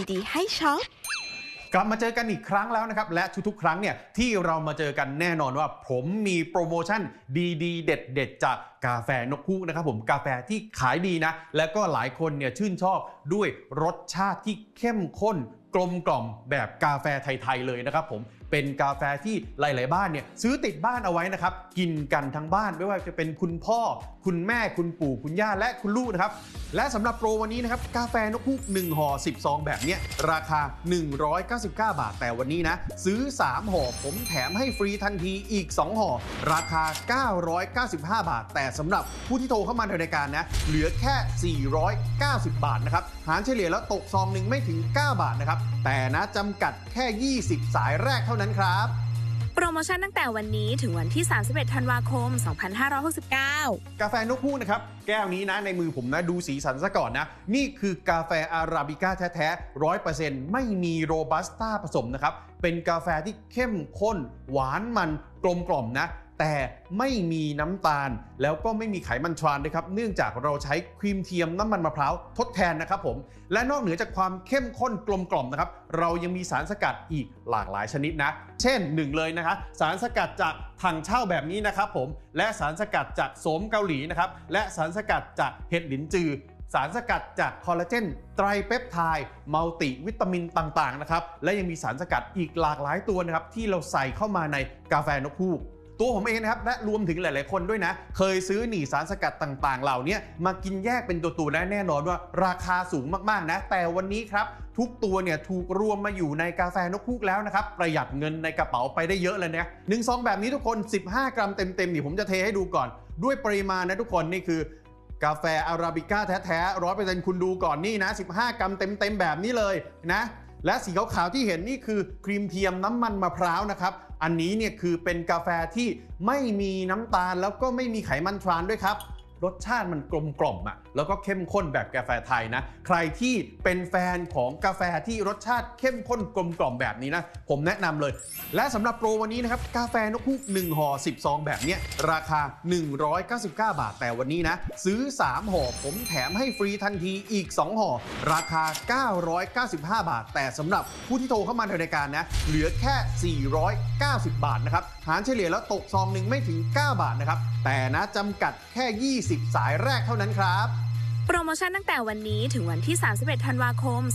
ดีให้ช็อปกลับมาเจอกันอีกครั้งแล้วนะครับและทุกๆครั้งเนี่ยที่เรามาเจอกันแน่นอนว่าผมมีโปรโมชั่นดีๆเด็ดๆจากกาแฟนกฮูกนะครับผมกาแฟที่ขายดีนะและก็หลายคนเนี่ยชื่นชอบด้วยรสชาติที่เข้มข้นกลมกล่อมแบบกาแฟไทยๆเลยนะครับผมเป็นกาแฟที่หลายๆบ้านเนี่ยซื้อติดบ้านเอาไว้นะครับกินกันทั้งบ้านไม่ว่าจะเป็นคุณพ่อคุณแม่คุณปู่คุณย่าและคุณลูกนะครับและสำหรับโปรวันนี้นะครับกาแฟนกฮูก1ห่อ10ซองแบบนี้ราคา199 บาทแต่วันนี้นะซื้อ3ห่อผมแถมให้ฟรีทันทีอีก2ห่อราคา995 บาทแต่สำหรับผู้ที่โทรเข้ามาในรายการนะเหลือแค่490 บาทนะครับหารเฉลี่ยแล้วตกซองหนึ่งไม่ถึง9 บาทนะครับแต่นะจำกัดแค่20สายแรกเท่านั้นครับโปรโมชั่นตั้งแต่วันนี้ถึงวันที่31ธันวาคม2569 กาแฟนกฮูกนะครับแก้วนี้นะในมือผมนะดูสีสันซะก่อนนะนี่คือกาแฟอาราบิก้าแท้ๆ 100% ไม่มีโรบัสต้าผสมนะครับเป็นกาแฟที่เข้มข้นหวานมันกลมกล่อมนะแต่ไม่มีน้ำตาลแล้วก็ไม่มีไขมันทรานด้วยครับเนื่องจากเราใช้ครีมเทียมน้ำมันมะพร้าวทดแทนนะครับผมและนอกเหนือจากความเข้มข้นกลมกล่อมนะครับเรายังมีสารสกัดอีกหลากหลายชนิดนะเช่นหนึ่งเลยนะครับสารสกัดจากถังเช่าแบบนี้นะครับผมและสารสกัดจากโสมเกาหลีนะครับและสารสกัดจากเห็ดหลินจือสารสกัดจากคอลลาเจนไตรเปปไทด์มัลติวิตามินต่างๆนะครับและยังมีสารสกัดอีกหลากหลายตัวนะครับที่เราใส่เข้ามาในกาแฟนกฮูกตัวผมเองนะครับและรวมถึงหลายๆคนด้วยนะเคยซื้อหนี่สารสกัดต่างๆเหล่านี้มากินแยกเป็นตัวๆแน่นอนว่าราคาสูงมากๆนะแต่วันนี้ครับทุกตัวเนี่ยถูกรวมมาอยู่ในกาแฟนกฮูกแล้วนะครับประหยัดเงินในกระเป๋าไปได้เยอะเลยนะ1ซองแบบนี้ทุกคน15 กรัมเต็มๆนี่ผมจะเทให้ดูก่อนด้วยปริมาณนะทุกคนนี่คือกาแฟอาราบิก้าแท้ๆ 100% คุณดูก่อนนี่นะ15 กรัมเต็มๆแบบนี้เลยนะและสีขาวๆที่เห็นนี่คือครีมเทียมน้ำมันมะพร้าวนะครับอันนี้เนี่ยคือเป็นกาแฟที่ไม่มีน้ำตาลแล้วก็ไม่มีไขมันทรานด้วยครับรสชาติมันกลมกล่อมอ่ะแล้วก็เข้มข้นแบบกาแฟไทยนะใครที่เป็นแฟนของกาแฟที่รสชาติเข้มข้นกลมกล่อมแบบนี้นะผมแนะนำเลยและสำหรับโปรวันนี้นะครับกาแฟนกฮูก1ห่อ10ซองแบบนี้ราคา199 บาทแต่วันนี้นะซื้อ3ห่อผมแถมให้ฟรีทันทีอีก2ห่อราคา995 บาทแต่สำหรับผู้ที่โทรเข้ามาในรายการนะเหลือแค่490 บาทนะครับหารเฉลี่ยแล้วตกซองหนึ่งไม่ถึง9 บาทนะครับแต่นะจำกัดแค่20สายแรกเท่านั้นครับโปรโมชั่นตั้งแต่วันนี้ถึงวันที่31ธันวาคม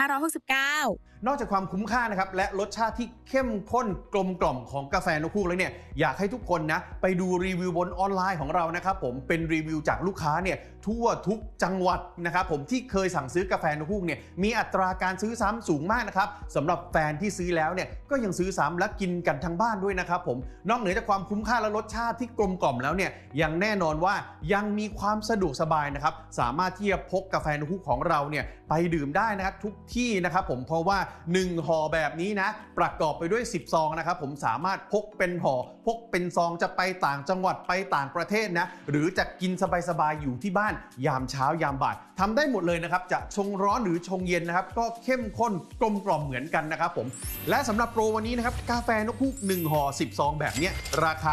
2569 นอกจากความคุ้มค่านะครับและรสชาติที่เข้มข้นกลมกล่อมของกาแฟนกฮูกแล้วเนี่ยอยากให้ทุกคนนะไปดูรีวิวบนออนไลน์ของเรานะครับผมเป็นรีวิวจากลูกค้าเนี่ยทั่วทุกจังหวัดนะครับผมที่เคยสั่งซื้อกาแฟนกฮูกเนี่ยมีอัตราการซื้อซ้ำสูงมากนะครับสำหรับแฟนที่ซื้อแล้วเนี่ยก็ยังซื้อซ้ำและกินกันทั้งบ้านด้วยนะครับผมนอกเหนือจากความคุ้มค่าและรสชาติที่กลมกล่อมแล้วเนี่ยยังแน่นอนว่ายังมีความสะดวกสบายนะครับสามารถที่จะพกกาแฟนกฮูกของเราเนี่ยไปดื่มได้นะครับทุกที่นะครับผมเพราะว่า1ห่อแบบนี้นะประกอบไปด้วย10ซองนะครับผมสามารถพกเป็นห่อพกเป็นซองจะไปต่างจังหวัดไปต่างประเทศนะหรือจะกินสบายๆอยู่ที่บ้านยามเช้ายามบ่ายทำได้หมดเลยนะครับจะชงร้อนหรือชงเย็นนะครับก็เข้มข้นกลมกล่อมเหมือนกันนะครับผมและสำหรับโปรวันนี้นะครับกาแฟนกฮูก1ห่อ10ซองแบบนี้ราคา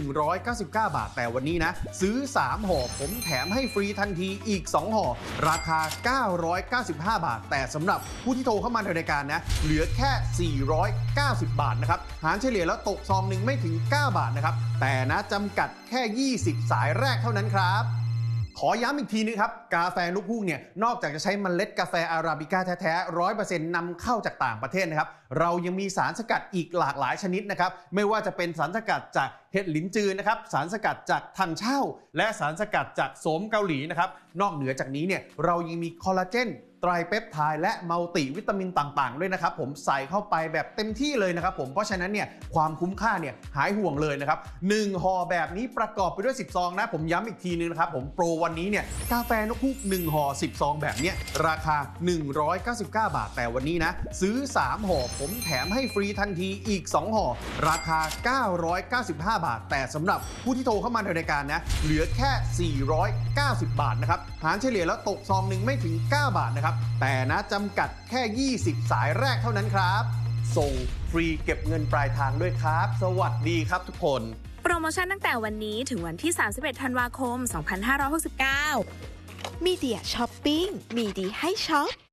199 บาทแต่วันนี้นะซื้อ3ห่อผมแถมให้ฟรีทันทีอีก2ห่อราคา995 บาทแต่สำหรับผู้ที่โทรเข้ามาในรายการนะเหลือแค่490 บาทนะครับหารเฉลี่ยแล้วตกซองหนึ่งไม่ถึง9 บาทนะครับแต่นะจำกัดแค่20สายแรกเท่านั้นครับขอย้ำอีกทีนึงครับกาแฟนกฮูกเนี่ยนอกจากจะใช้เมล็ดกาแฟอาราบิก้าแท้ๆ 100% นำเข้าจากต่างประเทศนะครับเรายังมีสารสกัดอีกหลากหลายชนิดนะครับไม่ว่าจะเป็นสารสกัดจากเห็ดหลินจือนะครับสารสกัดจากถังเช่าและสารสกัดจากโสมเกาหลีนะครับนอกเหนือจากนี้เนี่ยเรายังมีคอลลาเจนไตรเปปไทด์และมัลติวิตามินต่างๆด้วยนะครับผมใส่เข้าไปแบบเต็มที่เลยนะครับผมเพราะฉะนั้นเนี่ยความคุ้มค่าเนี่ยหายห่วงเลยนะครับ1ห่อแบบนี้ประกอบไปด้วย10ซองนะผมย้ำอีกทีนึงนะครับผมโปรวันนี้เนี่ยกาแฟนกฮูก1ห่อ10ซองแบบนี้ราคา199 บาทแต่วันนี้นะซื้อ3ห่อผมแถมให้ฟรีทันทีอีก2ห่อราคา995 บาทแต่สำหรับผู้ที่โทรเข้ามาในรายการนะเหลือแค่490 บาทนะครับหารเฉลี่ยแล้วตกซองหนึ่งไม่ถึง9 บาทนะครับแต่นะจำกัดแค่20สายแรกเท่านั้นครับส่งฟรีเก็บเงินปลายทางด้วยครับสวัสดีครับทุกคนโปรโมชั่นตั้งแต่วันนี้ถึงวันที่31ธันวาคม2569มีเดียช้อปปิ้งมีดีให้ช็อป